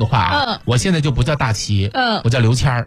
的话，我现在就不叫大齐，我叫刘谦儿。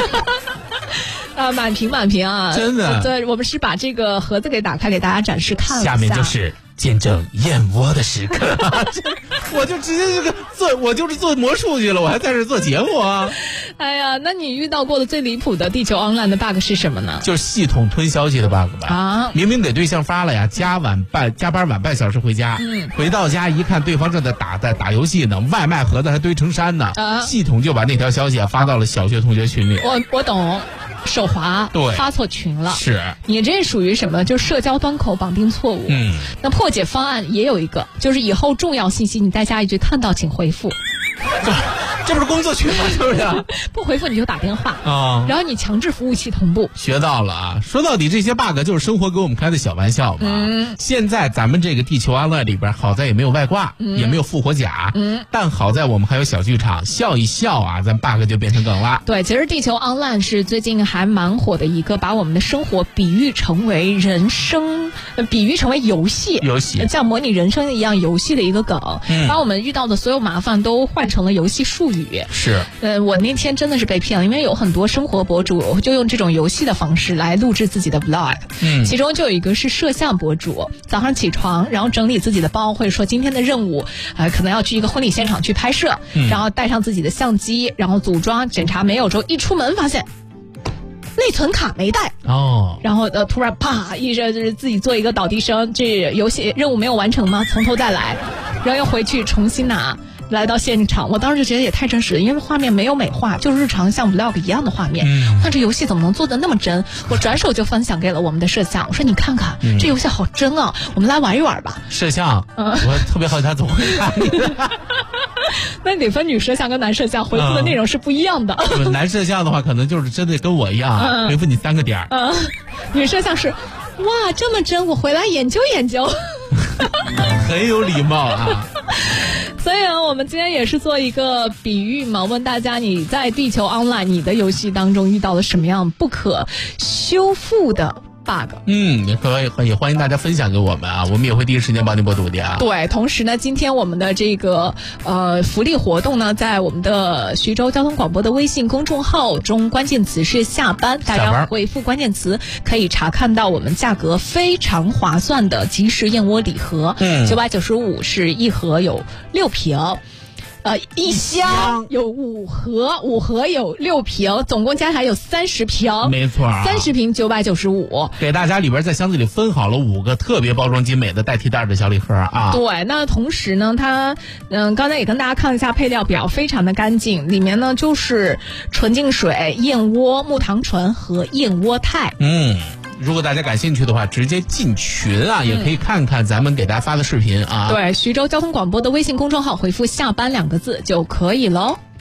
满屏啊！ 真的， 对，我们是把这个盒子给打开，给大家展示看了一下。 下面就是见证燕窝的时刻。我就直接我就是做魔术去了，我还在这做节目啊。 哎呀，那你遇到过的最离谱的地球 online 的 bug 是什么呢？ 就是系统吞消息的 bug 吧。啊，明明给对象发了呀，加班晚半小时回家，回到家一看对方正在打游戏呢，外卖盒子还堆成山呢，系统就把那条消息发到了小学同学群里。 我懂。手滑， 对， 发错群了。 是你这属于什么？就是社交端口绑定错误。那破解方案也有一个，就是以后重要信息你再加一句看到请回复。 这不是工作群吗？是不是？ 不回复你就打电话啊，然后你强制服务器同步。 学到了啊！说到底，这些 bug 就是生活给我们开的小玩笑嘛。现在咱们这个地球 online 里边，好在也没有外挂，也没有复活甲，但好在我们还有小剧场，笑一笑啊，咱 bug 就变成梗了。 对，其实地球 online 是最近还蛮火的一个，把我们的生活比喻成为人生，比喻成为游戏，像模拟人生一样游戏的一个梗，把我们遇到的所有麻烦都换成了游戏术语。 是， 我那天真的是被骗了，因为有很多生活博主就用这种游戏的方式来录制自己的 vlog，其中就有一个是摄像博主，早上起床然后整理自己的包，或者说今天的任务，可能要去一个婚礼现场去拍摄，然后带上自己的相机，然后组装检查没有之后，一出门发现内存卡没带然后突然啪一声就是自己做一个倒地声，这游戏任务没有完成吗？从头再来，然后又回去重新拿。来到现场，我当时就觉得也太真实了，因为画面没有美化，就是日常像 vlog 一样的画面。那这游戏怎么能做得那么真？我转手就分享给了我们的摄像，我说你看看，这游戏好真啊，我们来玩一玩吧。 摄像，我特别好奇他怎么回答你的。 那得分女摄像跟男摄像，回复的内容是不一样的。 男摄像的话，可能就是真的跟我一样，回复你3个点。 女摄像是，哇，这么真，我回来研究研究。 很有礼貌啊。 所以呢，我们今天也是做一个比喻嘛，问大家你在地球 online 你的游戏当中遇到了什么样不可修复的 bug。 也欢迎大家分享给我们啊，我们也会第一时间帮你播读的啊。 对，同时呢，今天我们的这个福利活动呢，在我们的徐州交通广播的微信公众号中，关键词是下班，大家回复关键词可以查看到我们价格非常划算的即食燕窝礼盒，995是一盒有6瓶。一箱有5盒，5盒有6瓶，总共加起来有30瓶。 没错 ，30瓶995， 给大家里边在箱子里分好了5个特别包装精美的带提袋的小礼盒啊。 对，那同时呢，它刚才也跟大家看了一下配料表，非常的干净，里面呢就是纯净水、燕窝、木糖醇和燕窝肽。 如果大家感兴趣的话，直接进群啊，也可以看看咱们给大家发的视频啊。 对，徐州交通广播的微信公众号回复下班2个字就可以喽。